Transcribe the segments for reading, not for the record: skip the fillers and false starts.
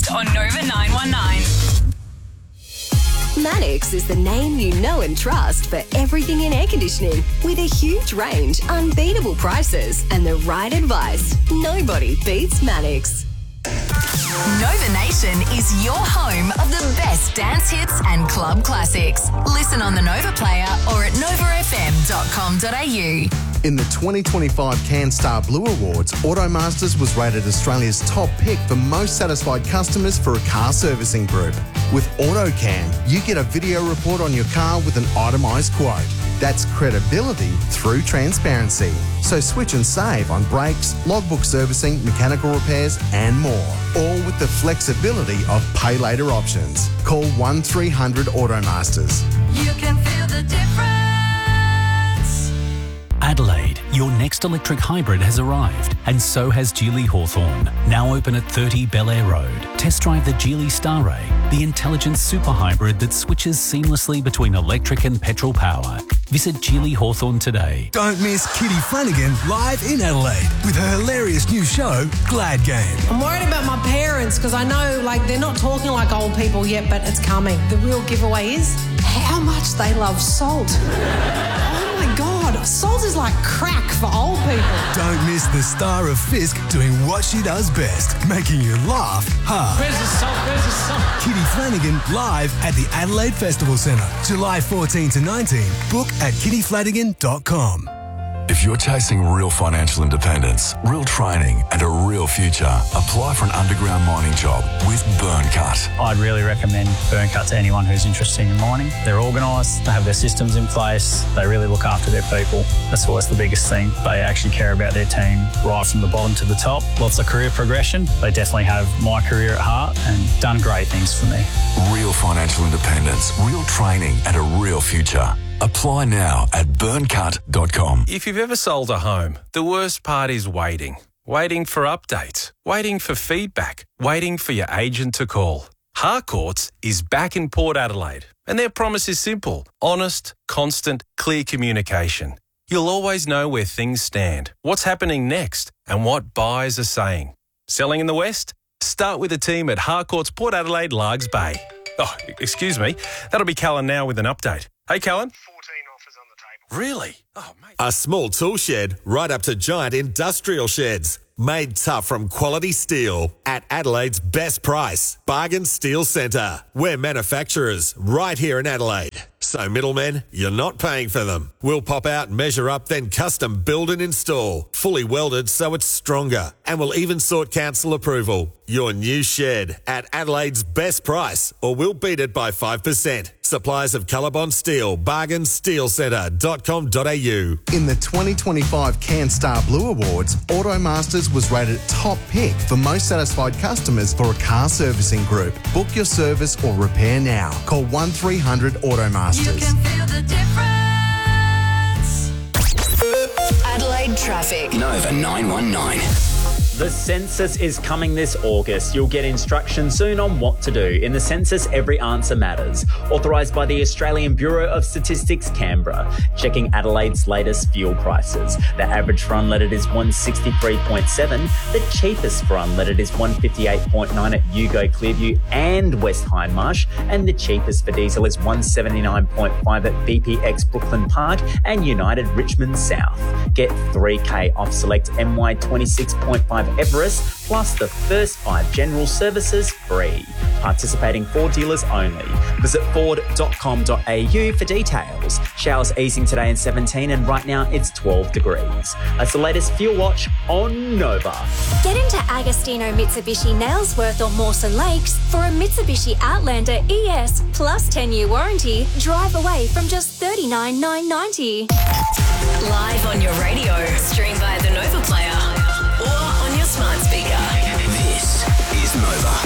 Breakfast on Nova 919. Mannix is the name you know and trust for everything in air conditioning. With a huge range, unbeatable prices, and the right advice. Nobody beats Mannix. Nova Nation is your home of the best dance hits and club classics. Listen on the Nova Player or at novafm.com.au. In the 2025 CanStar Blue Awards, Automasters was rated Australia's top pick for most satisfied customers for a car servicing group. With AutoCam, you get a video report on your car with an itemised quote. That's credibility through transparency. So switch and save on brakes, logbook servicing, mechanical repairs and more. All with the flexibility of pay later options. Call 1300 Automasters. You can feel the difference. Adelaide, your next electric hybrid has arrived, and so has Geely Hawthorn. Now open at 30 Bel Air Road. Test drive the Geely Starray, the intelligent super hybrid that switches seamlessly between electric and petrol power. Visit Geely Hawthorn today. Don't miss Kitty Flanagan live in Adelaide with her hilarious new show, Glad Game. I'm worried about my parents because I know, they're not talking like old people yet, but it's coming. The real giveaway is how much they love salt. Oh my God, salt is like crack for old people. Don't miss the star of Fisk doing what she does best, making you laugh hard. Where's the salt? Where's the salt? Kitty Flanagan live at the Adelaide Festival Centre, July 14 to 19. Book at kittyflanagan.com. If you're chasing real financial independence, real training and a real future, apply for an underground mining job with Burncut. I'd really recommend Burncut to anyone who's interested in mining. They're organised, they have their systems in place, they really look after their people. That's always the biggest thing. They actually care about their team right from the bottom to the top. Lots of career progression. They definitely have my career at heart and done great things for me. Real financial independence, real training and a real future. Apply now at burncut.com. If you've ever sold a home, the worst part is waiting. Waiting for updates, waiting for feedback, waiting for your agent to call. Harcourts is back in Port Adelaide, and their promise is simple: honest, constant, clear communication. You'll always know where things stand, what's happening next, and what buyers are saying. Selling in the West? Start with the team at Harcourts Port Adelaide, Largs Bay. Oh, excuse me. That'll be Callan now with an update. Hey, Callan. 14 offers on the table. Really? Oh, mate. A small tool shed right up to giant industrial sheds. Made tough from quality steel at Adelaide's best price. Bargain Steel Centre. We're manufacturers right here in Adelaide. So middlemen, you're not paying for them. We'll pop out, measure up, then custom build and install. Fully welded so it's stronger. And we'll even sort council approval. Your new shed at Adelaide's best price, or we'll beat it by 5%. Suppliers of Colorbond Steel. bargainsteelcentre.com.au. In the 2025 CanStar Blue Awards, Automasters was rated top pick for most satisfied customers for a car servicing group. Book your service or repair now. Call 1300 Automasters. You can feel the difference. Adelaide traffic. Nova 919. The census is coming this August. You'll get instructions soon on what to do. In the census, every answer matters. Authorised by the Australian Bureau of Statistics, Canberra. Checking Adelaide's latest fuel prices. The average for unleaded is 163.7. The cheapest for unleaded is 158.9 at Yugo, Clearview and West Hindmarsh. And the cheapest for diesel is 179.5 at BPX Brooklyn Park and United Richmond South. Get 3K off select MY26.5 Everest, plus the first 5 general services free. Participating Ford dealers only. Visit ford.com.au for details. Showers easing today in 17 and right now it's 12 degrees. That's the latest Fuel Watch on Nova. Get into Agostino Mitsubishi Nailsworth or Mawson Lakes for a Mitsubishi Outlander ES plus 10-year warranty. Drive away from just $39,990. Live on your radio. Stream via the Nova Player or on your smart speaker. This is Nova.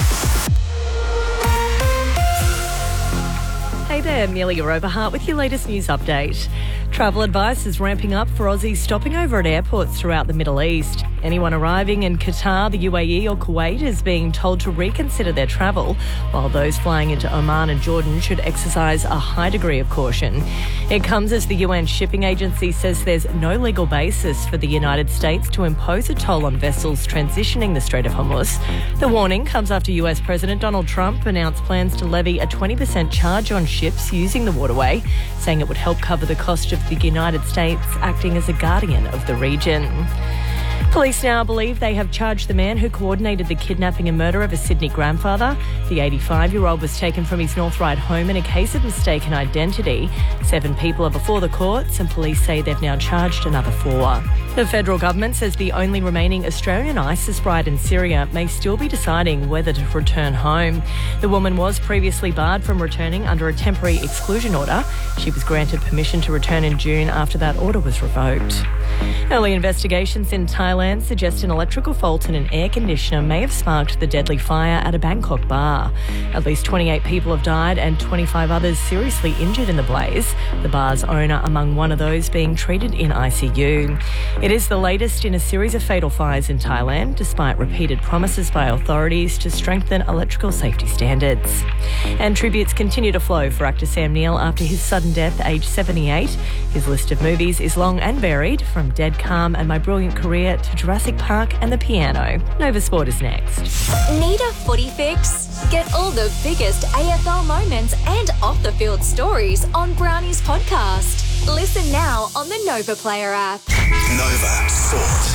Hey there, Amelia Overhart with your latest news update. Travel advice is ramping up for Aussies stopping over at airports throughout the Middle East. Anyone arriving in Qatar, the UAE or Kuwait is being told to reconsider their travel, while those flying into Oman and Jordan should exercise a high degree of caution. It comes as the UN Shipping Agency says there's no legal basis for the United States to impose a toll on vessels transitioning the Strait of Hormuz. The warning comes after US President Donald Trump announced plans to levy a 20% charge on ships using the waterway, saying it would help cover the cost of the United States acting as a guardian of the region. Police now believe they have charged the man who coordinated the kidnapping and murder of a Sydney grandfather. The 85-year-old was taken from his North Ryde home in a case of mistaken identity. 7 people are before the courts and police say they've now charged another 4. The federal government says the only remaining Australian ISIS bride in Syria may still be deciding whether to return home. The woman was previously barred from returning under a temporary exclusion order. She was granted permission to return in June after that order was revoked. Early investigations in Thailand suggest an electrical fault in an air conditioner may have sparked the deadly fire at a Bangkok bar. At least 28 people have died and 25 others seriously injured in the blaze, the bar's owner among one of those being treated in ICU. It is the latest in a series of fatal fires in Thailand, despite repeated promises by authorities to strengthen electrical safety standards. And tributes continue to flow for actor Sam Neill after his sudden death aged 78. His list of movies is long and varied, from Dead Calm and My Brilliant Career to Jurassic Park and The Piano. Nova Sport is next. Need a footy fix? Get all the biggest AFL moments and off-the-field stories on Brownie's podcast. Listen now on the Nova Player app. Nova Sport.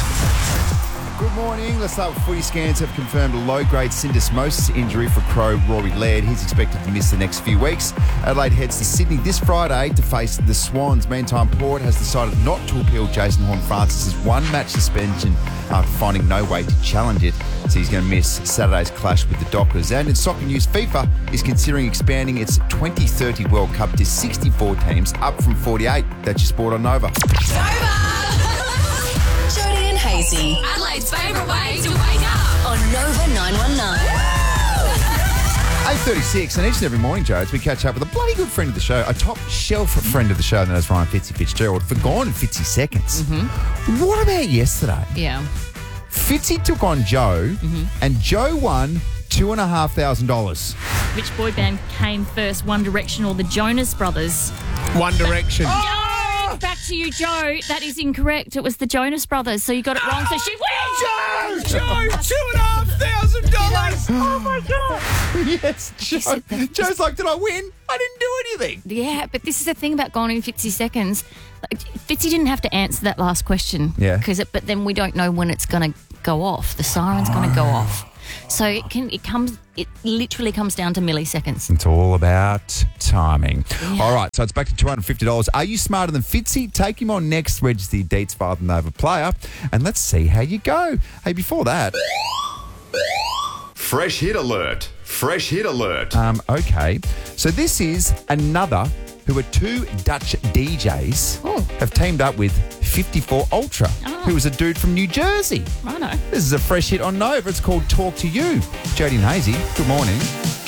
Good morning. Let's start with footy scans have confirmed a low-grade syndesmosis injury for Crow Rory Laird. He's expected to miss the next few weeks. Adelaide heads to Sydney this Friday to face the Swans. Meantime, Port has decided not to appeal Jason Horne-Francis' one-match suspension after finding no way to challenge it. So he's going to miss Saturday's clash with the Dockers. And in soccer news, FIFA is considering expanding its 2030 World Cup to 64 teams, up from 48. That's your sport on Nova. Jody and Hazy, Adelaide's favourite way to wake up on Nova 919. 8:36, and each and every morning, Jodes, we catch up with a bloody good friend of the show, a top shelf friend of the show, known as Ryan Fitzgerald, for Gone in Fitzy Seconds. Mm-hmm. What about yesterday? Yeah. Fitzy took on Joe, and Joe won $2,500. Which boy band came first, One Direction or the Jonas Brothers? One Direction. Back to you, Joe. That is incorrect. It was the Jonas Brothers, so you got it wrong. So she wins! Joe, $2,500. Oh, my God. Yes, Joe's like, did I win? I didn't do anything. Yeah, but this is the thing about Gone in 50 Seconds. Fitzy didn't have to answer that last question. Yeah. But then we don't know when it's going to go off. The siren's going to go off. So it literally comes down to milliseconds. It's all about timing. Yeah. All right, so it's back to $250. Are you smarter than Fitzy? Take him on next. Register your deets via the Nova Player, and let's see how you go. Hey, before that... Fresh hit alert. Fresh hit alert. Okay, so this is another who are 2 Dutch DJs have teamed up with 54 Ultra, who is a dude from New Jersey. I know. This is a fresh hit on Nova. It's called Talk to You. Jody and Hazy, good morning.